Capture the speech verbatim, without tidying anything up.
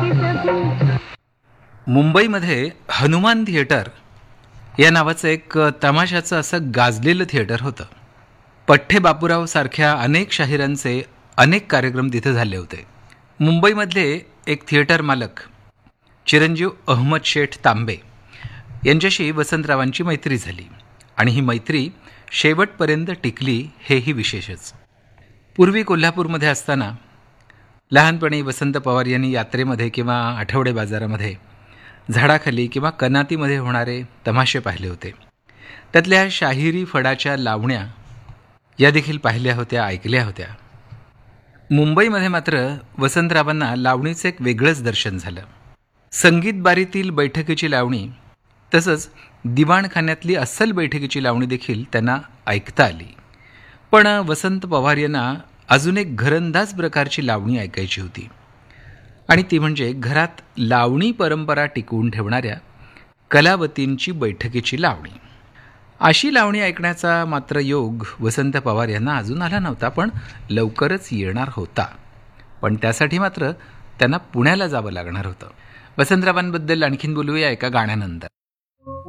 मुंबईमध्ये हनुमान थिएटर या नावाचं एक तमाशाचं असं गाजलेलं थिएटर होतं. पठ्ठे बापूराव सारख्या अनेक शाहिरांचे अनेक कार्यक्रम तिथे झाले होते. मुंबईमधले एक थिएटर मालक चिरंजीव अहमद शेठ तांबे यांच्याशी वसंतरावांची मैत्री झाली आणि ही मैत्री शेवटपर्यंत टिकली हेही विशेषच. पूर्वी कोल्हापूरमध्ये असताना लहानपणी वसंत पवार यांनी यात्रेमध्ये किंवा आठवडे बाजारामध्ये झाडाखाली किंवा कनातीमध्ये होणारे तमाशे पाहिले होते. त्यातल्या शाहिरी फडाच्या लावण्या या देखील पाहिल्या होत्या, ऐकल्या होत्या. मुंबईमध्ये मात्र वसंतरावांना लावणीचं एक वेगळंच दर्शन झालं. संगीत बारीतील बैठकीची लावणी तसंच दिवाणखान्यातली अस्सल बैठकीची लावणी देखील त्यांना ऐकता आली. पण वसंत पवार यांना अजून एक घरंदाज प्रकारची लावणी ऐकायची होती आणि ती म्हणजे घरात लावणी परंपरा टिकवून ठेवणाऱ्या कलावतींची बैठकीची लावणी. अशी लावणी ऐकण्याचा मात्र योग वसंत पवार यांना अजून आला नव्हता, पण लवकरच येणार होता. पण त्यासाठी मात्र त्यांना पुण्याला जावं लागणार होतं. वसंतरावांबद्दल आणखीन बोलूया एका गाण्यानंतर.